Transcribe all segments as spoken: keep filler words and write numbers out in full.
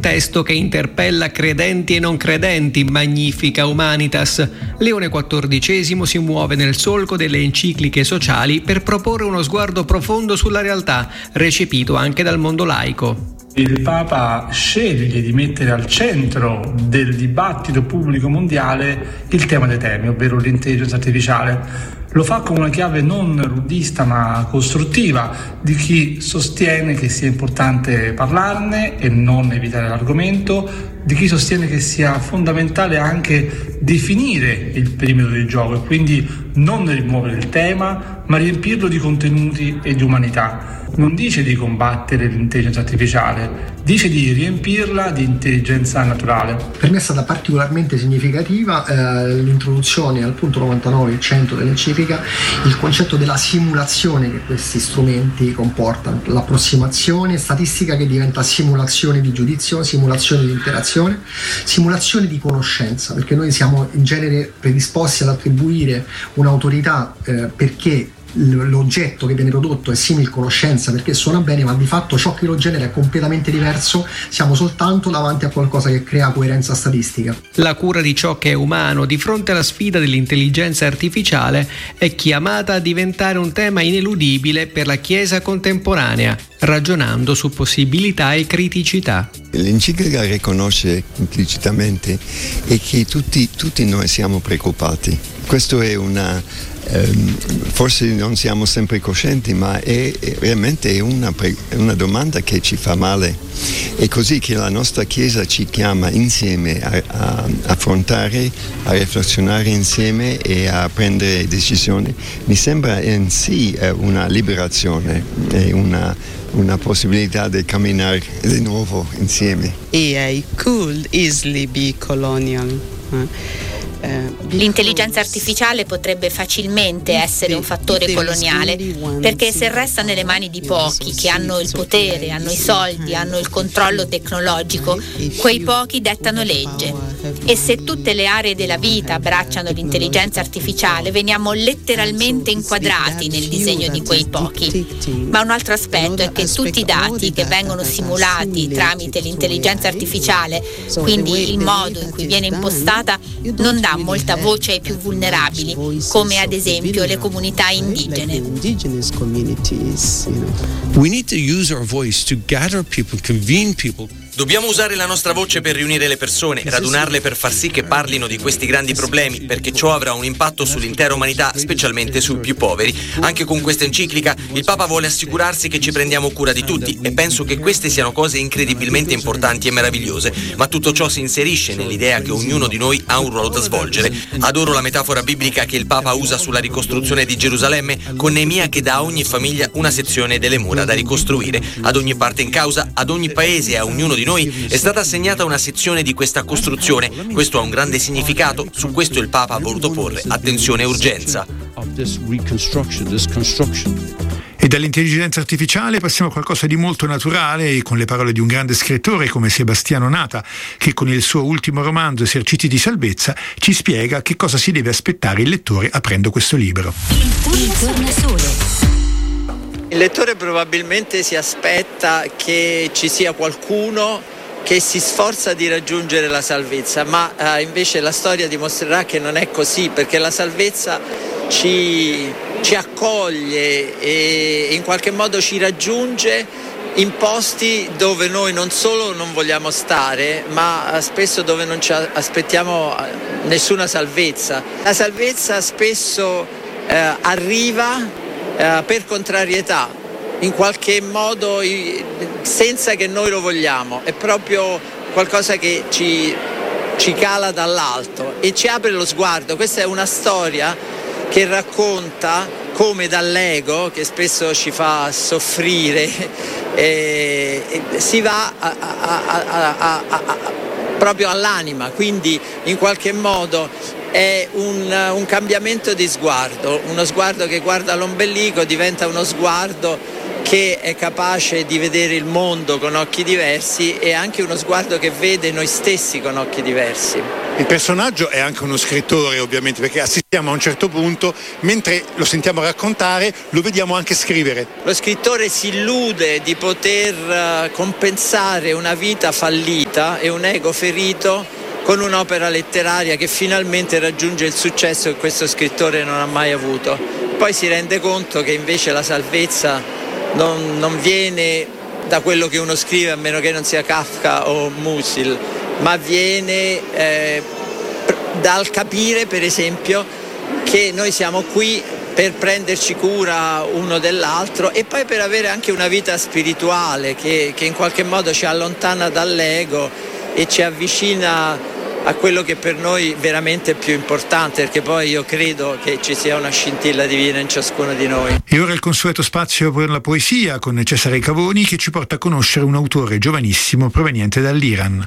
testo che interpella credenti e non credenti, Magnifica Humanitas. Leone quattordicesimo si muove nel solco delle encicliche sociali per proporre uno sguardo profondo sulla realtà, recepito anche dal mondo laico. Il Papa sceglie di mettere al centro del dibattito pubblico mondiale il tema dei temi, ovvero l'intelligenza artificiale. Lo fa con una chiave non ruddista ma costruttiva di chi sostiene che sia importante parlarne e non evitare l'argomento, di chi sostiene che sia fondamentale anche definire il perimetro del gioco e quindi non rimuovere il tema ma riempirlo di contenuti e di umanità. Non dice di combattere l'intelligenza artificiale, dice di riempirla di intelligenza naturale. Per me è stata particolarmente significativa eh, l'introduzione al punto novantanove e cento dell'enciclica, il concetto della simulazione che questi strumenti comportano, l'approssimazione statistica che diventa simulazione di giudizio, simulazione di interazione, simulazione di conoscenza, perché noi siamo in genere predisposti ad attribuire un'autorità eh, perché l'oggetto che viene prodotto è simil conoscenza perché suona bene, ma di fatto ciò che lo genera è completamente diverso, siamo soltanto davanti a qualcosa che crea coerenza statistica. La cura di ciò che è umano di fronte alla sfida dell'intelligenza artificiale è chiamata a diventare un tema ineludibile per la Chiesa contemporanea, ragionando su possibilità e criticità. L'enciclica riconosce implicitamente e che tutti, tutti noi siamo preoccupati. Questo è una Um, forse non siamo sempre coscienti, ma è, è veramente una, una domanda che ci fa male. È così che la nostra Chiesa ci chiama insieme a, a affrontare, a riflezionare insieme e a prendere decisioni. Mi sembra in sé una liberazione e una, una possibilità di camminare di nuovo insieme. A I could easily be colonial. L'intelligenza artificiale potrebbe facilmente essere un fattore coloniale, perché se resta nelle mani di pochi che hanno il potere, hanno i soldi, hanno il controllo tecnologico, quei pochi dettano legge. E se tutte le aree della vita abbracciano l'intelligenza artificiale, veniamo letteralmente inquadrati nel disegno di quei pochi. Ma un altro aspetto è che tutti i dati che vengono simulati tramite l'intelligenza artificiale, quindi il modo in cui viene impostata, non dà molta voce ai più vulnerabili, come ad esempio le comunità indigene. We need to use our voice to gather people, convene people. Dobbiamo usare la nostra voce per riunire le persone, radunarle per far sì che parlino di questi grandi problemi, perché ciò avrà un impatto sull'intera umanità, specialmente sui più poveri. Anche con questa enciclica il Papa vuole assicurarsi che ci prendiamo cura di tutti e penso che queste siano cose incredibilmente importanti e meravigliose, ma tutto ciò si inserisce nell'idea che ognuno di noi ha un ruolo da svolgere. Adoro la metafora biblica che il Papa usa sulla ricostruzione di Gerusalemme, con Neemia che dà a ogni famiglia una sezione delle mura da ricostruire. Ad ogni parte in causa, ad ogni paese e a ognuno di noi è stata assegnata una sezione di questa costruzione. Questo ha un grande significato, su questo il Papa ha voluto porre attenzione e urgenza. E dall'intelligenza artificiale passiamo a qualcosa di molto naturale, con le parole di un grande scrittore come Sebastiano Nata, che con il suo ultimo romanzo Esercizi di salvezza ci spiega che cosa si deve aspettare il lettore aprendo questo libro. Il tornasole. Il lettore probabilmente si aspetta che ci sia qualcuno che si sforza di raggiungere la salvezza, ma eh, invece la storia dimostrerà che non è così, perché la salvezza ci, ci accoglie e in qualche modo ci raggiunge in posti dove noi non solo non vogliamo stare, ma spesso dove non ci aspettiamo nessuna salvezza. La salvezza spesso eh, arriva Uh, per contrarietà, in qualche modo i, senza che noi lo vogliamo, è proprio qualcosa che ci, ci cala dall'alto e ci apre lo sguardo. Questa è una storia che racconta come dall'ego, che spesso ci fa soffrire, eh, eh, si va a, a, a, a, a, a, proprio all'anima, quindi in qualche modo è un, un cambiamento di sguardo, uno sguardo che guarda l'ombelico diventa uno sguardo che è capace di vedere il mondo con occhi diversi e anche uno sguardo che vede noi stessi con occhi diversi. Il personaggio è anche uno scrittore, ovviamente, perché assistiamo a un certo punto, mentre lo sentiamo raccontare, lo vediamo anche scrivere. Lo scrittore si illude di poter compensare una vita fallita e un ego ferito con un'opera letteraria che finalmente raggiunge il successo che questo scrittore non ha mai avuto. Poi si rende conto che invece la salvezza non, non viene da quello che uno scrive, a meno che non sia Kafka o Musil, ma viene eh, dal capire, per esempio, che noi siamo qui per prenderci cura uno dell'altro e poi per avere anche una vita spirituale che, che in qualche modo ci allontana dall'ego e ci avvicina a quello che per noi veramente è più importante, perché poi io credo che ci sia una scintilla divina in ciascuno di noi. E ora il consueto spazio per la poesia con Cesare Cavoni, che ci porta a conoscere un autore giovanissimo proveniente dall'Iran.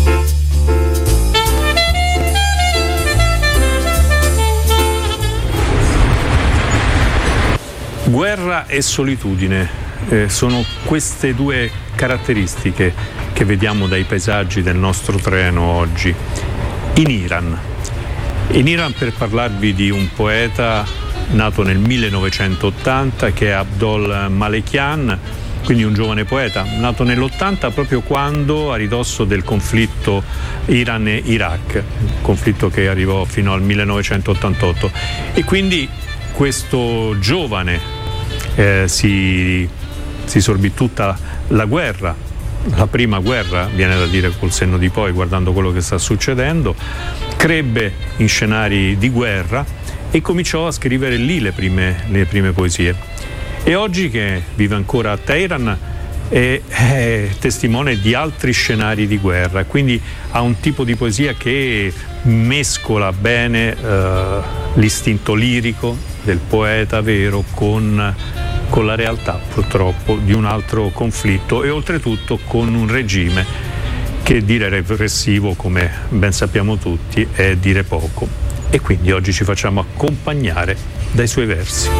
Guerra e solitudine eh, sono queste due caratteristiche che vediamo dai paesaggi del nostro treno oggi. In Iran. In Iran, per parlarvi di un poeta nato nel millenovecentottanta che è Abdol Malekian, quindi un giovane poeta nato nell'ottanta, proprio quando, a ridosso del conflitto Iran e Iraq, conflitto che arrivò fino al millenovecentottantotto, e quindi questo giovane eh, si, si sorbì tutta la guerra, la prima guerra, viene da dire col senno di poi, guardando quello che sta succedendo, crebbe in scenari di guerra e cominciò a scrivere lì le prime, le prime poesie. E oggi, che vive ancora a Teheran, è, è testimone di altri scenari di guerra, quindi ha un tipo di poesia che mescola bene eh, l'istinto lirico del poeta vero con con la realtà, purtroppo, di un altro conflitto, e oltretutto con un regime che dire repressivo, come ben sappiamo tutti, è dire poco. E quindi oggi ci facciamo accompagnare dai suoi versi.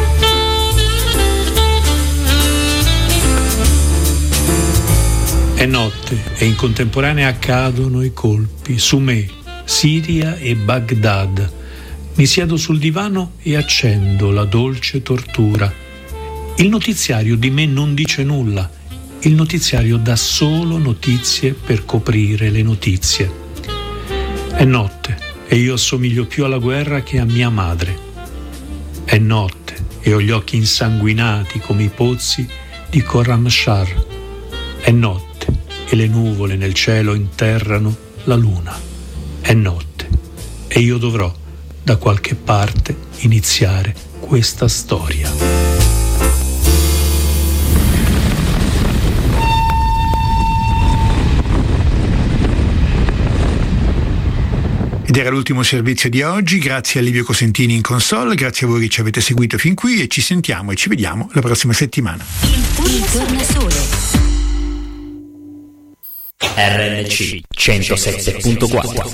È notte e in contemporanea accadono i colpi su me, Siria e Baghdad. Mi siedo sul divano e accendo la dolce tortura. Il notiziario di me non dice nulla, il notiziario dà solo notizie per coprire le notizie. È notte e io assomiglio più alla guerra che a mia madre. È notte e ho gli occhi insanguinati come i pozzi di Khorramshahr. È notte e le nuvole nel cielo interrano la luna. È notte e io dovrò da qualche parte iniziare questa storia. Ed era l'ultimo servizio di oggi. Grazie a Livio Cosentini in console, grazie a voi che ci avete seguito fin qui, e ci sentiamo e ci vediamo la prossima settimana. Il tornasole. R N C centosette virgola quattro.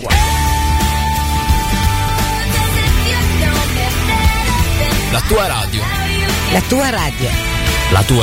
La tua radio. La tua radio. La tua